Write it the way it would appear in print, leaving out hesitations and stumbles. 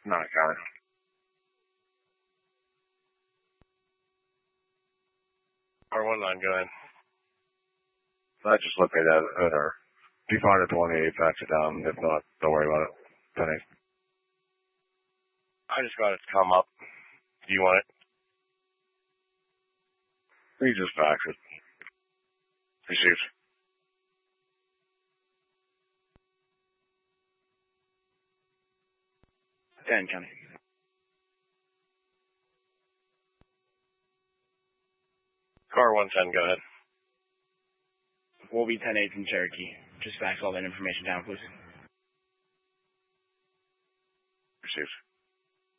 Not county. R19, go ahead. I just looked at that. If you find a 28, fax it down. If not, don't worry about it. 10-8. I just got it to come up. Do you want it? You just fax it. Received. County. Car 110, go ahead. We'll be 10-8 in Cherokee. Just fax all that information down, please. Received.